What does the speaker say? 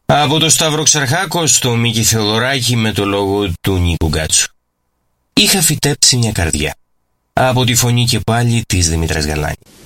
Από το Σταύρο Ξαρχάκο στο Μίκη Θεοδωράκη με το λόγο του Νίκου Γκάτσου. Είχα φυτέψει μια καρδιά. Από τη φωνή και πάλι της Δήμητρας Γαλάνη.